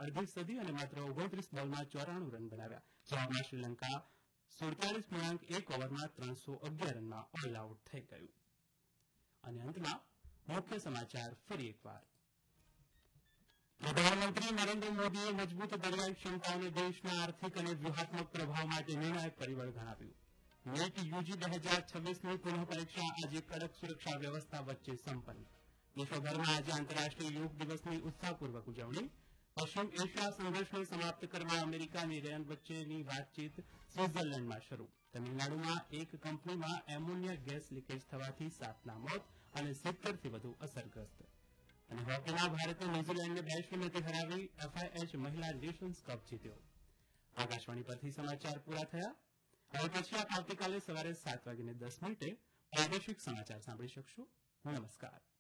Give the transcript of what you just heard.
અડધી સદી અને માત્ર 29 બોલમાં 94 રન બનાવ્યા. જવાબમાં શ્રીલંકા 47.1 ઓવરમાં 311 રનમાં ઓલ આઉટ થઈ ગયું. અને અંતમાં મુખ્ય સમાચાર ફરી એકવાર. પ્રધાનમંત્રી નરેન્દ્ર મોદીએ મજબૂત દરિયાઈ ક્ષમતાઓને દેશના આર્થિક અને વ્યૂહાત્મક પ્રભાવ માટે નિર્ણાયક પરિબળ ગણાવ્યું. નેટ યુજી 2026ની પુનઃ પરીક્ષા આજે કડક સુરક્ષા વ્યવસ્થા વચ્ચે સંપન્ન. વિશ્વભરમાં આજે આંતરરાષ્ટ્રીય યોગ દિવસની ઉત્સાહપૂર્વક ઉજવણી. પશ્ચિમ એશિયા સંઘર્ષને સમાપ્ત કરવા અમેરિકા અને ઈરાન વચ્ચેની વાતચીત સ્વિટ્ઝરલેન્ડમાં શરૂ. તમિલનાડુમાં એક કંપનીમાં એમોનિયા ગેસ લીકેજ થવાથી 7ના મોત અને 70થી વધુ અસરગ્રસ્ત. અને હોકીમાં ભારતે ન્યૂઝીલેન્ડને 2-0થી હરાવી FIH મહિલા નેશન્સ કપ જીત્યો. આકાશવાણી પરથી સમાચાર પૂરા થયા. હવે પછી આપ આવતીકાલે સવારે 7:10 પ્રાદેશિક સમાચાર સાંભળી શકશો. નમસ્કાર.